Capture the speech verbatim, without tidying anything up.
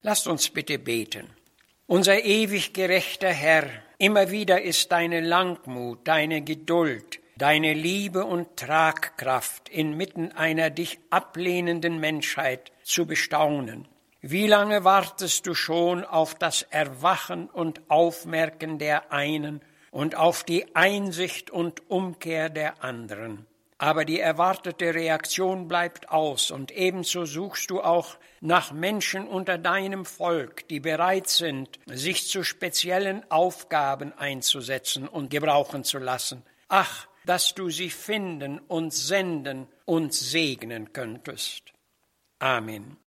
Lasst uns bitte beten. Unser ewig gerechter Herr, immer wieder ist deine Langmut, deine Geduld, deine Liebe und Tragkraft inmitten einer dich ablehnenden Menschheit zu bestaunen. Wie lange wartest du schon auf das Erwachen und Aufmerken der einen und auf die Einsicht und Umkehr der anderen? Aber die erwartete Reaktion bleibt aus, und ebenso suchst du auch nach Menschen unter deinem Volk, die bereit sind, sich zu speziellen Aufgaben einzusetzen und gebrauchen zu lassen. Ach, dass du sie finden und senden und segnen könntest. Amen.